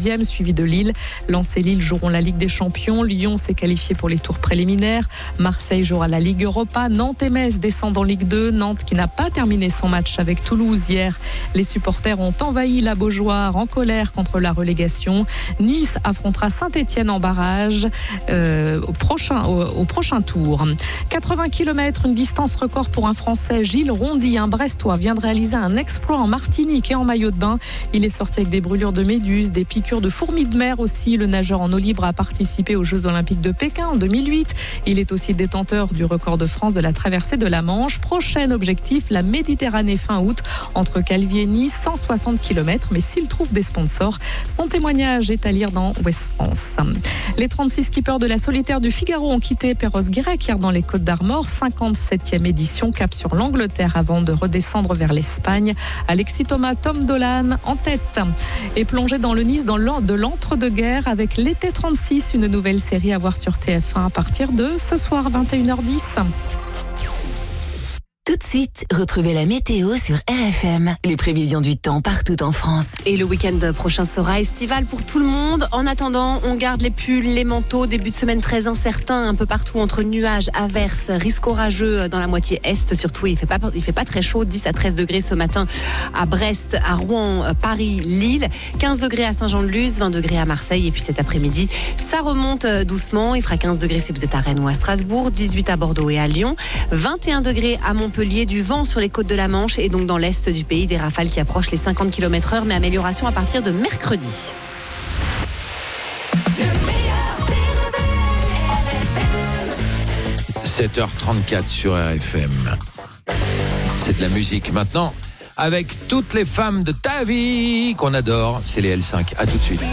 deuxième, suivi de Lille. Lens et Lille joueront la Ligue des Champions. Lyon s'est qualifié pour les tours préliminaires. Marseille jouera la Ligue Europa. Nantes et Metz descendent en Ligue 2. Nantes qui n'a pas terminé son match avec Toulouse hier. Les supporters ont envahi la Beaujoire en colère contre la relégation. Nice affrontera Saint-Etienne en barrage au prochain tour. 80 km, une distance record pour un Français. Gilles Rondy, un Brestois, vient de réaliser un exploit en Martinique et en maillot de bain. Il est sorti avec des brûlures de méduses, des piqûres de fourmis de mer aussi. Le nageur en eau libre a participé aux Jeux Olympiques de Pékin en 2008. Il est aussi détenteur du record de France de la traversée de la Manche. Prochain objectif, la Méditerranée fin août entre Calvi et Nice, 160 km. Mais s'il trouve des sponsors, son témoignage est à lire dans Ouest France. Les 36 skippers de la solitaire du Figaro ont quitté Perros-Guirec hier dans les Côtes-d'Armor. 57e édition, cap sur l'Angleterre avant de redescendre vers l'Espagne. Alexis Thomas, Tom Dolan en tête. Et plongé dans le Nice de l'entre-deux-guerres avec l'été 36, une nouvelle série à voir sur TF1 à partir de ce soir 21h10. Tout de suite, retrouvez la météo sur RFM. Les prévisions du temps partout en France. Et le week-end prochain sera estival pour tout le monde. En attendant, on garde les pulls, les manteaux. Début de semaine très incertain, un peu partout entre nuages, averses, risques orageux dans la moitié est. Surtout, il fait pas très chaud. 10 à 13 degrés ce matin à Brest, à Rouen, Paris, Lille. 15 degrés à Saint-Jean-de-Luz, 20 degrés à Marseille. Et puis cet après-midi, ça remonte doucement. Il fera 15 degrés si vous êtes à Rennes ou à Strasbourg, 18 à Bordeaux et à Lyon, 21 degrés à Montpellier, du vent sur les côtes de la Manche et donc dans l'est du pays, des rafales qui approchent les 50 km/h, mais amélioration à partir de mercredi. 7h34 sur RFM. C'est de la musique maintenant avec toutes les femmes de ta vie qu'on adore. C'est les L5. À tout de suite.